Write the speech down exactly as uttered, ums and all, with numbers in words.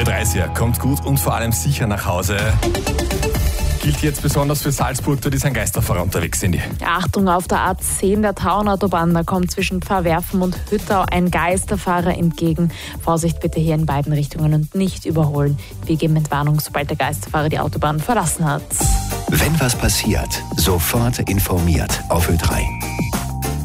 Ö drei ist ja, kommt gut und vor allem sicher nach Hause. Gilt jetzt besonders für Salzburg, dort ist ein Geisterfahrer unterwegs, Cindy. Achtung, auf der A zehn der Tauernautobahn, da kommt zwischen Pfarrwerfen und Hüttau ein Geisterfahrer entgegen. Vorsicht bitte hier in beiden Richtungen und nicht überholen. Wir geben Entwarnung, sobald der Geisterfahrer die Autobahn verlassen hat. Wenn was passiert, sofort informiert auf Ö drei.